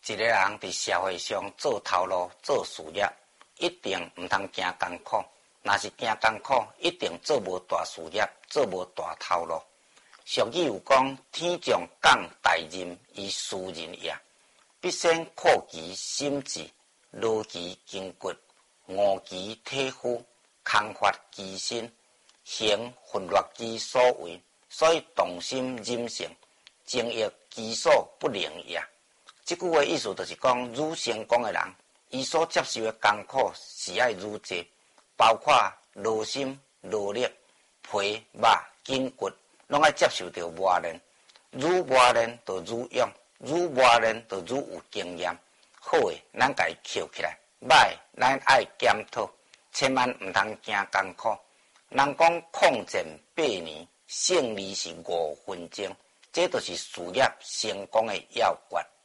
一个人伫社会上做头路、做事业，一定毋通惊艰苦。若是惊艰苦，一定做无大事业，做无大头路。俗语有讲：天将降大任于斯人也，必先苦其心志，劳其筋骨，饿其体肤，空乏其身，行混乱其所为。所以动心忍性，精益其所不能也。这句话意思就是讲，愈成功的人，伊所接受的艰苦是爱愈济，包括劳心、劳力、皮、肉、筋骨，拢爱接受到磨练。愈磨练就愈勇，愈磨练就愈有经验。好的，咱家捡起来；歹，咱爱检讨，千万毋通惊艰苦。人讲抗战8年，胜利是5分钟，这就是事业成功的要诀。